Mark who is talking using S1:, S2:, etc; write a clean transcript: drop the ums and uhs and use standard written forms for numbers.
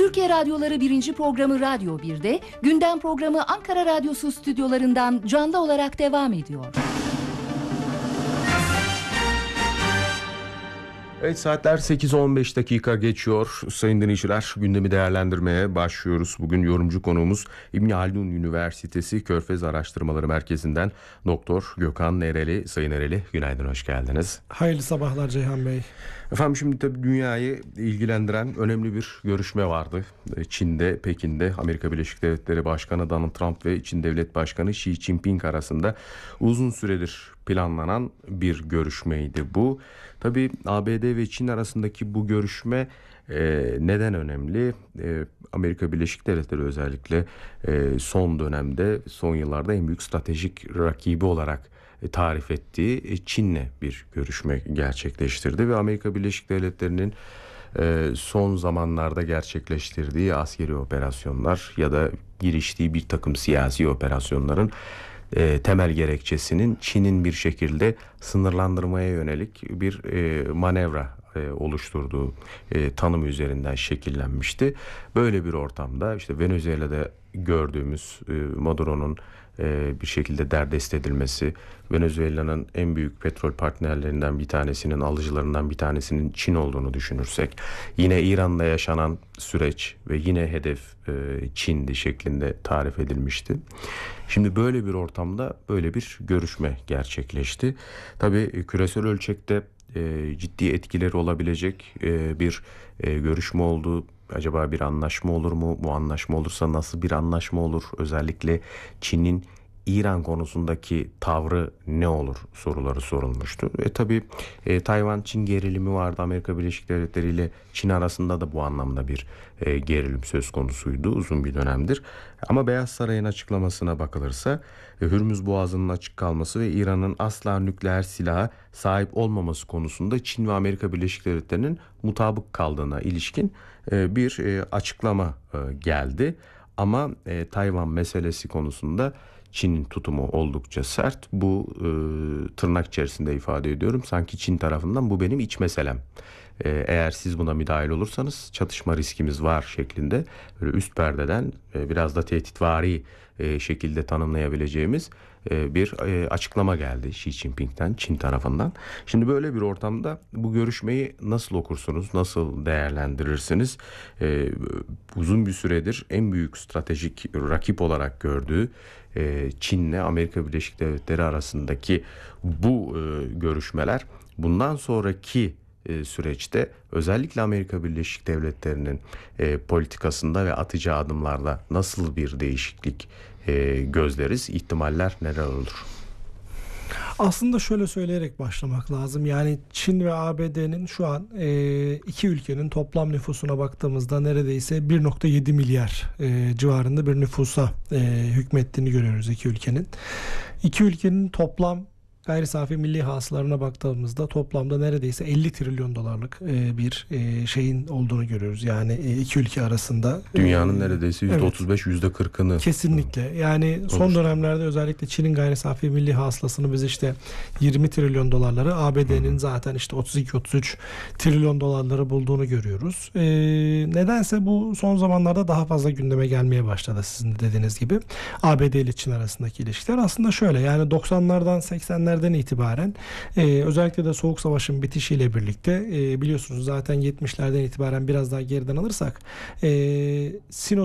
S1: Türkiye Radyoları 1. programı Radyo 1'de, gündem programı Ankara Radyosu stüdyolarından canlı olarak devam ediyor.
S2: Evet, saatler 8:15 dakika geçiyor. Sayın dinleyiciler, gündemi değerlendirmeye başlıyoruz. Bugün yorumcu konuğumuz İbn Haldun Üniversitesi Körfez Araştırmaları Merkezi'nden Doktor Gökhan Nereli. Sayın Nereli, günaydın, hoş geldiniz.
S3: Hayırlı sabahlar Ceyhan Bey.
S2: Efendim, şimdi tabii dünyayı ilgilendiren önemli bir görüşme vardı. Çin'de, Pekin'de Amerika Birleşik Devletleri Başkanı Donald Trump ve Çin Devlet Başkanı Xi Jinping arasında uzun süredir planlanan bir görüşmeydi bu. Tabii ABD ve Çin arasındaki bu görüşme neden önemli? Amerika Birleşik Devletleri özellikle son dönemde, son yıllarda en büyük stratejik rakibi olarak tarif ettiği Çin'le bir görüşme gerçekleştirdi ve Amerika Birleşik Devletleri'nin son zamanlarda gerçekleştirdiği askeri operasyonlar ya da giriştiği bir takım siyasi operasyonların temel gerekçesinin Çin'in bir şekilde sınırlandırmaya yönelik bir manevra oluşturduğu tanım üzerinden şekillenmişti. Böyle bir ortamda işte Venezuela'da gördüğümüz Maduro'nun bir şekilde derdest edilmesi, Venezuela'nın en büyük petrol partnerlerinden bir tanesinin, alıcılarından bir tanesinin Çin olduğunu düşünürsek, yine İran'da yaşanan süreç ve yine hedef Çin'di şeklinde tarif edilmişti. Şimdi böyle bir ortamda böyle bir görüşme gerçekleşti. Tabii küresel ölçekte ciddi etkileri olabilecek bir görüşme oldu. Acaba bir anlaşma olur mu? Bu anlaşma olursa nasıl bir anlaşma olur? Özellikle Çin'in İran konusundaki tavrı ne olur soruları sorulmuştu. Tabii Tayvan-Çin gerilimi vardı. Amerika Birleşik Devletleri ile Çin arasında da bu anlamda bir gerilim söz konusuydu uzun bir dönemdir. Ama Beyaz Saray'ın açıklamasına bakılırsa Hürmüz Boğazı'nın açık kalması ve İran'ın asla nükleer silaha sahip olmaması konusunda Çin ve Amerika Birleşik Devletleri'nin mutabık kaldığına ilişkin bir açıklama geldi. Ama Tayvan meselesi konusunda Çin'in tutumu oldukça sert. Bu tırnak içerisinde ifade ediyorum. Sanki Çin tarafından bu benim iç meselem. Eğer siz buna müdahil olursanız çatışma riskimiz var şeklinde böyle üst perdeden biraz da tehditvari şekilde tanımlayabileceğimiz bir açıklama geldi Xi Jinping'den, Çin tarafından. Şimdi böyle bir ortamda bu görüşmeyi nasıl okursunuz, nasıl değerlendirirsiniz? Uzun bir süredir en büyük stratejik rakip olarak gördüğü Çin'le Amerika Birleşik Devletleri arasındaki bu görüşmeler bundan sonraki süreçte özellikle Amerika Birleşik Devletleri'nin politikasında ve atacağı adımlarda nasıl bir değişiklik gözleriz? İhtimaller neler olur?
S3: Aslında şöyle söyleyerek başlamak lazım. Yani Çin ve ABD'nin şu an iki ülkenin toplam nüfusuna baktığımızda neredeyse 1,7 milyar civarında bir nüfusa hükmettiğini görüyoruz iki ülkenin. İki ülkenin toplam gayri safi milli hasılarına baktığımızda toplamda neredeyse 50 trilyon dolarlık bir şeyin olduğunu görüyoruz. Yani iki ülke arasında.
S2: Dünyanın neredeyse %35, %40'ını.
S3: Kesinlikle. Yani son dönemlerde özellikle Çin'in gayri safi milli hasılasını biz işte 20 trilyon dolarları, ABD'nin zaten işte 32-33 trilyon dolarları bulduğunu görüyoruz. Nedense bu son zamanlarda daha fazla gündeme gelmeye başladı sizin de dediğiniz gibi. ABD ile Çin arasındaki ilişkiler aslında şöyle, yani 90'lardan 80'lerden itibaren özellikle de Soğuk Savaş'ın bitişiyle birlikte biliyorsunuz zaten 70'lerden itibaren biraz daha geriden alırsak